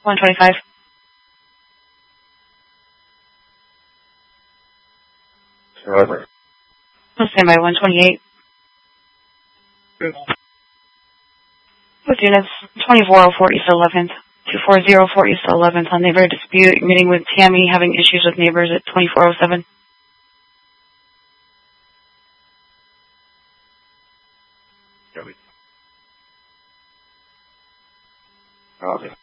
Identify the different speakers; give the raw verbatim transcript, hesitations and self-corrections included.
Speaker 1: one twenty-five.
Speaker 2: Delivery.
Speaker 1: Stand by one twenty-eight. With units twenty-four oh four East eleventh, two four oh four East eleventh on neighbor dispute, meeting with Tammy, having issues with neighbors at twenty-four oh seven.
Speaker 2: Okay.